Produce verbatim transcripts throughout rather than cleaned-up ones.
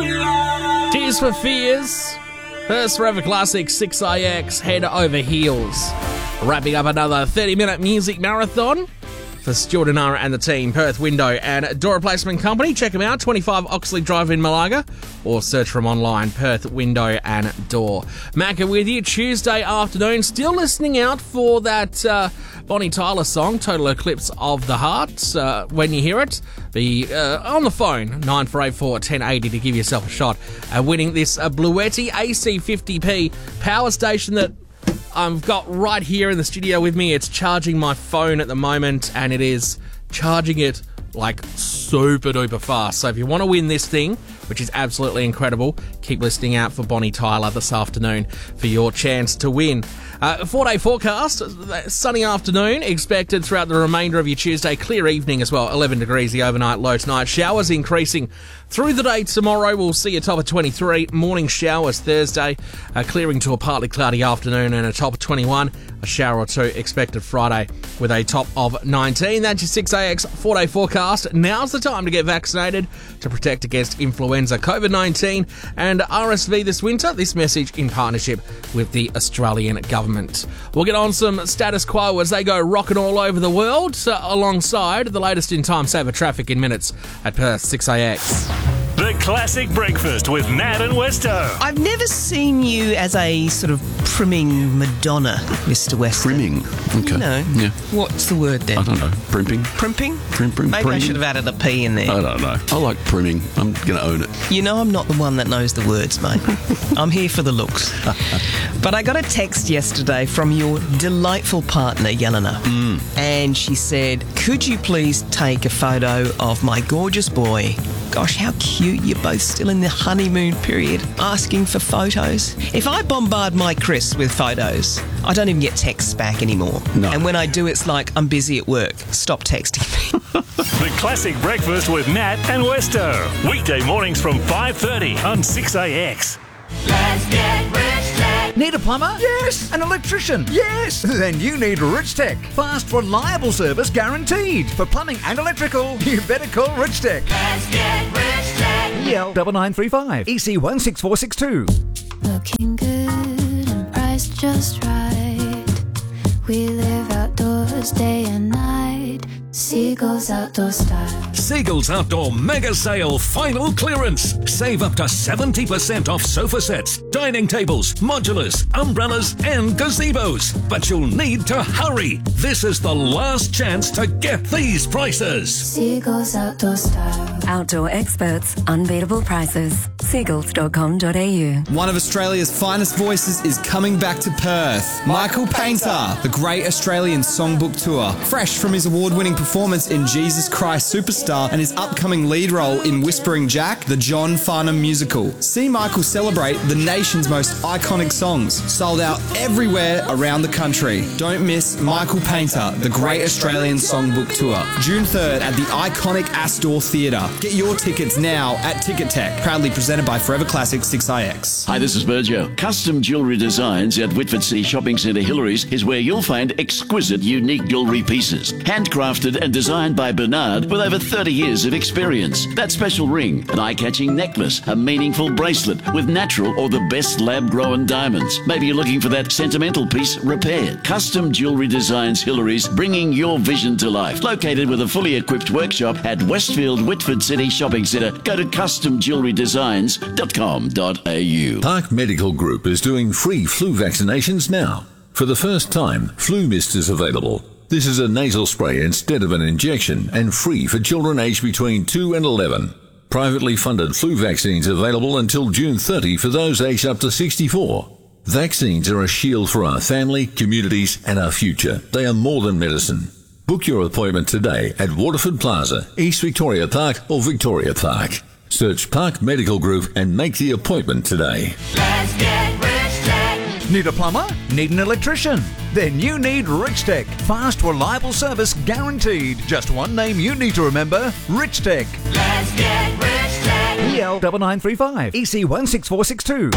Tears for Fears. First Forever Classic six I X, Head Over Heels. Wrapping up another thirty-minute music marathon for Stuart and Nara and the team. Perth Window and Door Replacement Company. Check them out, twenty-five Oxley Drive in Malaga, or search for them online, Perth Window and Door. Macca with you Tuesday afternoon. Still listening out for that uh, Bonnie Tyler song, Total Eclipse of the Heart. Uh, when you hear it, be uh, on the phone, nine four eight four, one zero eight zero, to give yourself a shot at winning this uh, Bluetti A C fifty P power station that I've got right here in the studio with me. It's charging my phone at the moment, and it is charging it like super duper fast. So if you want to win this thing, which is absolutely incredible, keep listening out for Bonnie Tyler this afternoon for your chance to win. Uh, four-day forecast, sunny afternoon expected throughout the remainder of your Tuesday. Clear evening as well, eleven degrees the overnight low tonight. Showers increasing through the day tomorrow. We'll see a top of twenty-three. Morning showers Thursday, uh, clearing to a partly cloudy afternoon and a top of twenty-one. A shower or two expected Friday with a top of nineteen. That's your six A X four-day forecast. Now's the time to get vaccinated to protect against influenza, COVID nineteen and R S V this winter. This message in partnership with the Australian government. We'll get on some status quo as they go rocking all over the world, uh, alongside the latest in time saver traffic in minutes at Perth six A X. The Classic Breakfast with Nat and Westo. I've never seen you as a sort of primming Madonna, Mister West. Primming? Okay. No. Yeah. What's the word then? I don't know. Primping? Primping? Prim, prim, Maybe prim. I should have added a P in there. I don't know. I like primming. I'm going to own it. You know I'm not the one that knows the words, mate. I'm here for the looks. But I got a text yesterday from your delightful partner, Yelena. Mm. And she said, could you please take a photo of my gorgeous boy? Gosh, how cute. You're both still in the honeymoon period, asking for photos. If I bombard my Chris with photos, I don't even get texts back anymore. No. And when I do, it's like, I'm busy at work. Stop texting me. The Classic Breakfast with Nat and Westo. Weekday mornings from five thirty on six A X. Let's get rich tech. Need a plumber? Yes. An electrician? Yes. Then you need Rich Tech. Fast, reliable service guaranteed. For plumbing and electrical, you better call Rich Tech. Let's get rich tech. E L nine nine three five. E C one six four six two. Looking good and priced just right. We live outdoors day and night. Seagulls Outdoor Style. Seagulls Outdoor Mega Sale Final Clearance. Save up to seventy percent off sofa sets, dining tables, modulars, umbrellas and gazebos. But you'll need to hurry. This is the last chance to get these prices. Seagulls Outdoor Style. Outdoor experts, unbeatable prices. seagulls dot com dot a u. One of Australia's finest voices is coming back to Perth. Michael Painter, the Great Australian Songbook Tour. Fresh from his award-winning performance in Jesus Christ Superstar and his upcoming lead role in Whispering Jack, the John Farnham musical. See Michael celebrate the nation's most iconic songs, sold out everywhere around the country. Don't miss Michael Painter, the Great Australian Songbook Tour, June third at the iconic Astor Theatre. Get your tickets now at Ticket Tech, proudly presented by Forever Classic six I X. Hi, this is Virgil. Custom Jewellery Designs at Whitford City Shopping Centre Hillary's is where you'll find exquisite, unique jewellery pieces. Handcrafted and designed by Bernard with over thirty years of experience. That special ring, an eye-catching necklace, a meaningful bracelet with natural or the best lab-grown diamonds. Maybe you're looking for that sentimental piece repaired. Custom Jewellery Designs Hillary's, bringing your vision to life. Located with a fully equipped workshop at Westfield Whitford City Shopping Centre. Go to custom jewellery designs dot com dot a u. Park Medical Group is doing free flu vaccinations now. For the first time, Flu Mist is available. This is a nasal spray instead of an injection and free for children aged between two and eleven. Privately funded flu vaccines available until June thirtieth for those aged up to sixty-four. Vaccines are a shield for our family, communities and our future. They are more than medicine. Book your appointment today at Waterford Plaza, East Victoria Park or Victoria Park. Search Park Medical Group and make the appointment today. Let's get rich tech. Need a plumber? Need an electrician? Then you need Rich Tech. Fast, reliable service guaranteed. Just one name you need to remember, Rich Tech. Let's get rich tech. E L nine nine three five. E C one six four six two.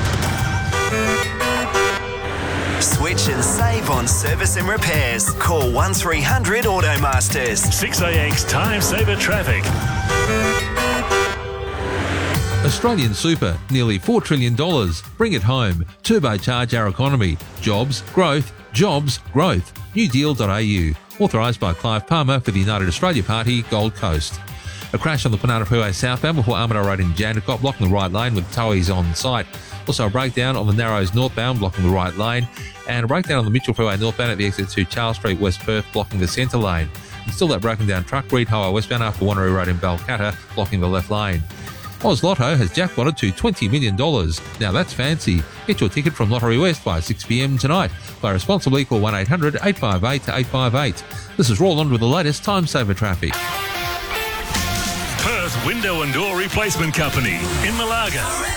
Switch and save on service and repairs. Call one three hundred Automasters. six A X Time Saver Traffic. Australian Super, nearly four trillion dollars. Bring it home. Turbocharge our economy. Jobs, growth, jobs, growth. new deal dot a u. Authorised by Clive Palmer for the United Australia Party, Gold Coast. A crash on the Penarth Freeway southbound before Armadale Road in Jandakot, blocking the right lane with towies on site. Also a breakdown on the Narrows northbound, blocking the right lane. And a breakdown on the Mitchell Freeway northbound at the exit to Charles Street, West Perth, blocking the centre lane. And still that broken down truck, Reed Highway westbound after Wanneroo Road in Balcatta, blocking the left lane. Oz Lotto has jackpotted to twenty million dollars. Now that's fancy. Get your ticket from Lottery West by six p m tonight. Play responsibly, call one eight hundred eight five eight eight five eight. This is Roland with the latest time saver traffic. Perth Window and Door Replacement Company in Malaga.